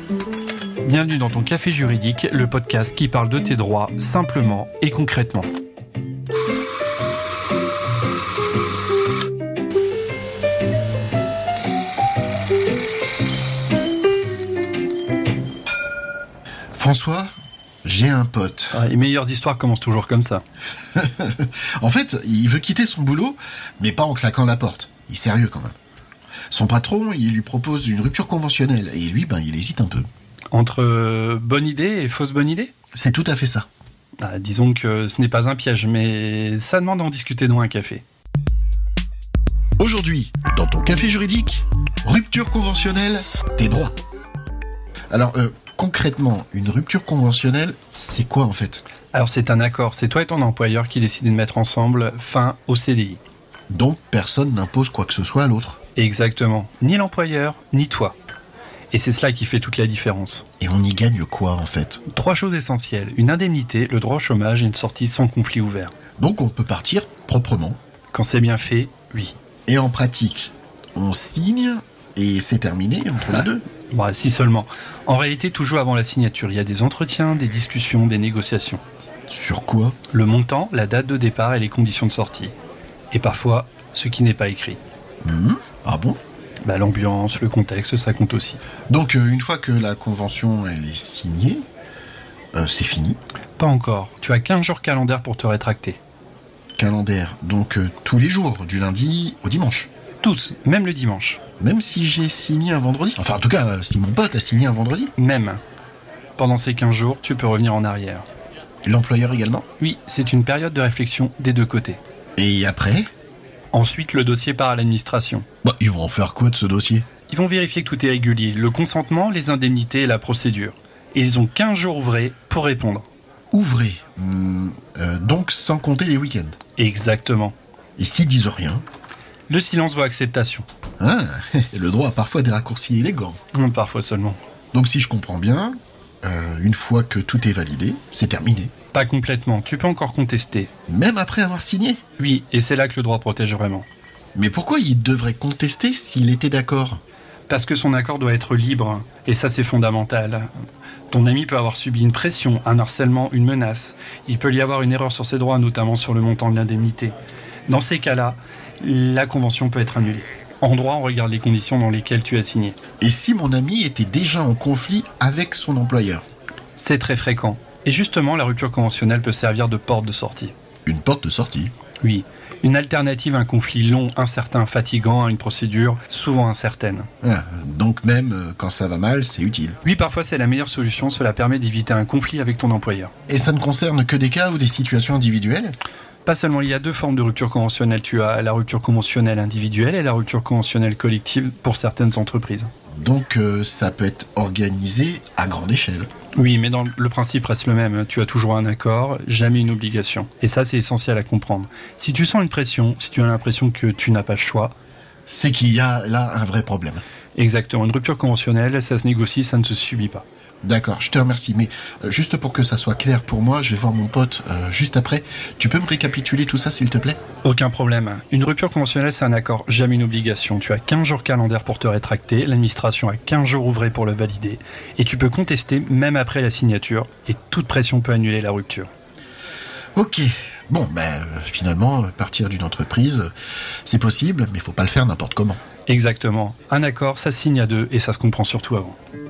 Bienvenue dans ton Café Juridique, le podcast qui parle de tes droits simplement et concrètement. François, j'ai un pote. Les meilleures histoires commencent toujours comme ça. En fait, il veut quitter son boulot, mais pas en claquant la porte. Il est sérieux quand même. Son patron, il lui propose une rupture conventionnelle, et lui, il hésite un peu. Entre bonne idée et fausse bonne idée ? C'est tout à fait ça. Disons que ce n'est pas un piège, mais ça demande d'en discuter dans un café. Aujourd'hui, dans ton Café Juridique, rupture conventionnelle, tes droits. Alors, concrètement, une rupture conventionnelle, c'est quoi en fait ? Alors c'est un accord, c'est toi et ton employeur qui décident de mettre ensemble fin au CDI. Donc personne n'impose quoi que ce soit à l'autre. Exactement, ni l'employeur, ni toi. Et c'est cela qui fait toute la différence. Et on y gagne quoi en fait ? 3 choses essentielles, une indemnité, le droit au chômage et une sortie sans conflit ouvert. Donc on peut partir proprement. Quand c'est bien fait, oui. Et en pratique, on signe et c'est terminé entre les deux ? Si seulement. En réalité, toujours avant la signature, il y a des entretiens, des discussions, des négociations. Sur quoi ? Le montant, la date de départ et les conditions de sortie. Et parfois, ce qui n'est pas écrit. Ah bon ? L'ambiance, le contexte, ça compte aussi. Donc une fois que la convention elle est signée, c'est fini ? Pas encore. Tu as 15 jours calendaires pour te rétracter. Calendaire, donc tous les jours, du lundi au dimanche ? Tous, même le dimanche. Même si j'ai signé un vendredi ? Enfin en tout cas, si mon pote a signé un vendredi ? Même. Pendant ces 15 jours, tu peux revenir en arrière. L'employeur également ? Oui, c'est une période de réflexion des deux côtés. Et après ? Ensuite, le dossier part à l'administration. Ils vont en faire quoi de ce dossier ? Ils vont vérifier que tout est régulier, le consentement, les indemnités et la procédure. Et ils ont 15 jours ouvrés pour répondre. Ouvrés ? Donc sans compter les week-ends ? Exactement. Et s'ils disent rien ? Le silence vaut acceptation. Le droit a parfois des raccourcis élégants. Parfois seulement. Donc si je comprends bien, une fois que tout est validé, c'est terminé. Pas complètement, tu peux encore contester. Même après avoir signé ? Oui, et c'est là que le droit protège vraiment. Mais pourquoi il devrait contester s'il était d'accord ? Parce que son accord doit être libre, et ça c'est fondamental. Ton ami peut avoir subi une pression, un harcèlement, une menace. Il peut y avoir une erreur sur ses droits, notamment sur le montant de l'indemnité. Dans ces cas-là, la convention peut être annulée. En droit, on regarde les conditions dans lesquelles tu as signé. Et si mon ami était déjà en conflit avec son employeur ? C'est très fréquent. Et justement, la rupture conventionnelle peut servir de porte de sortie. Une porte de sortie ? Oui. Une alternative à un conflit long, incertain, fatigant, à une procédure souvent incertaine. Donc même quand ça va mal, c'est utile. Oui, parfois c'est la meilleure solution, cela permet d'éviter un conflit avec ton employeur. Et ça ne concerne que des cas ou des situations individuelles ? Pas seulement, il y a 2 formes de rupture conventionnelle. Tu as la rupture conventionnelle individuelle et la rupture conventionnelle collective pour certaines entreprises. Donc ça peut être organisé à grande échelle. Oui, mais le principe reste le même. Tu as toujours un accord, jamais une obligation. Et ça, c'est essentiel à comprendre. Si tu sens une pression, si tu as l'impression que tu n'as pas le choix... C'est qu'il y a là un vrai problème. Exactement. Une rupture conventionnelle, ça se négocie, ça ne se subit pas. D'accord, je te remercie. Mais juste pour que ça soit clair pour moi, je vais voir mon pote juste après. Tu peux me récapituler tout ça, s'il te plaît ? Aucun problème. Une rupture conventionnelle, c'est un accord, jamais une obligation. Tu as 15 jours calendaires pour te rétracter, l'administration a 15 jours ouvrés pour le valider, et tu peux contester même après la signature, et toute pression peut annuler la rupture. Ok. Bon, finalement, partir d'une entreprise, c'est possible, mais il faut pas le faire n'importe comment. Exactement. Un accord, ça se signe à 2, et ça se comprend surtout avant.